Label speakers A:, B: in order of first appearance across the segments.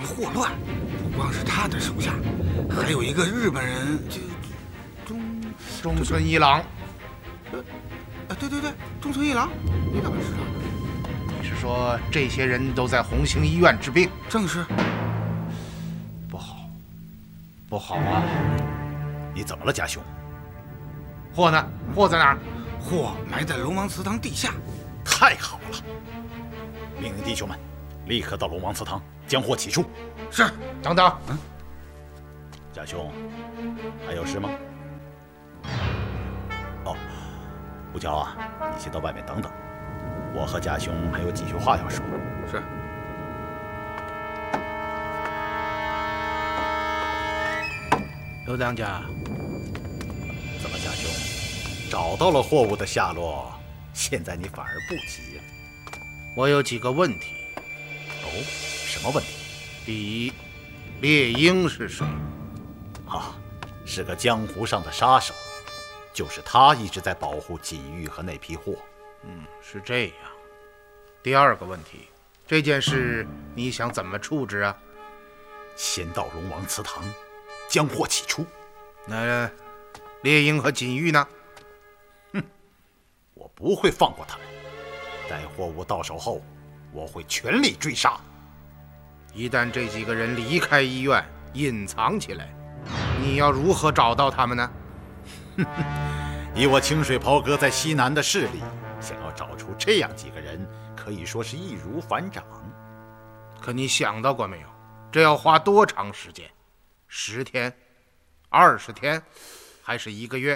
A: 祸乱，不光是他的手下，还有一个日本人，
B: 中村一郎。
A: 对，中村一郎，你怎么知道？
B: 你是说这些人都在红星医院治病？
A: 正是。
B: 不好啊！
C: 你怎么了，家兄？
B: 货呢？货在哪儿？
A: 货埋在龙王祠堂地下。
C: 太好了！命令弟兄们，立刻到龙王祠堂将货起出。
A: 是。
B: 等等，
C: 家兄，还有事吗？哦，吴娇啊，你先到外面等等，我和家兄还有几句话要说。
A: 是。
B: 刘当家，
C: 怎么，家兄找到了货物的下落？现在你反而不急了？
B: 我有几个问题。
C: 哦，什么问题？
B: 第一，猎鹰是谁？
C: 啊，是个江湖上的杀手，就是他一直在保护锦玉和那批货。
B: 是这样。第二个问题，这件事你想怎么处置啊？
C: 先到龙王祠堂，将货起出。
B: 那猎鹰和锦玉呢？
C: 我不会放过他们。待货物到手后，我会全力追杀。
B: 一旦这几个人离开医院，隐藏起来，你要如何找到他们呢？
C: 以我清水袍哥在西南的势力，想要找出这样几个人，可以说是易如反掌。
B: 可你想到过没有？这要花多长时间？10天、20天，还是1个月？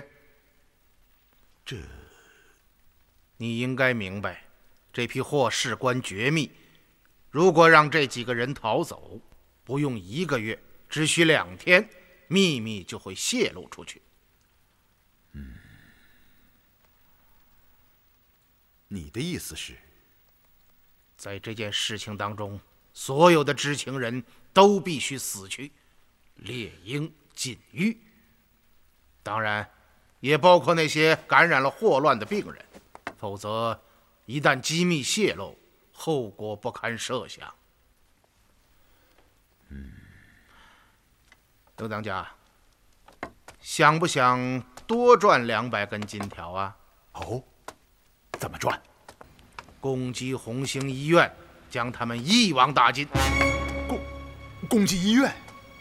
B: 你应该明白，这批货事关绝密，如果让这几个人逃走，不用1个月，只需2天，秘密就会泄露出去。
C: 你的意思是，
B: 在这件事情当中，所有的知情人都必须死去，猎鹰、锦玉，当然也包括那些感染了霍乱的病人，否则一旦机密泄露，后果不堪设想。刘当家，想不想多赚200根金条啊？
C: 哦，怎么赚？
B: 攻击红星医院，将他们一网打尽。
C: 攻击医院？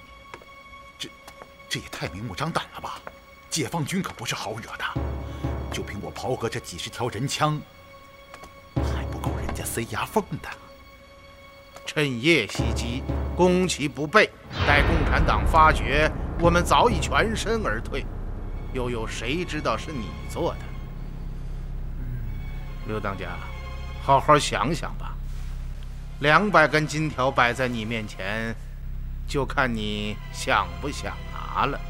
C: 这也太明目张胆了吧！解放军可不是好惹的，就凭我袍哥这几10条人枪，还不够人家塞牙缝的。
B: 趁夜袭击，攻其不备，待共产党发觉，我们早已全身而退，又有谁知道是你做的？刘当家，好好想想吧。200根金条摆在你面前，就看你想不想拿了。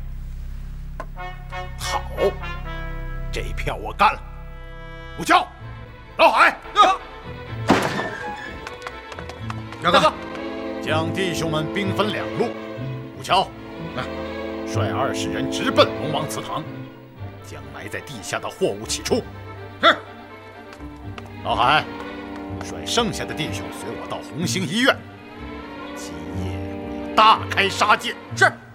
C: 好，这票我干了。武娇，老海，
A: 大哥，
C: 将弟兄们兵分2路。武娇，率20人直奔龙王祠堂，将埋在地下的货物起出。
A: 是。
C: 老海，率剩下的弟兄随我到红星医院，今夜我要大开杀戒。
A: 是。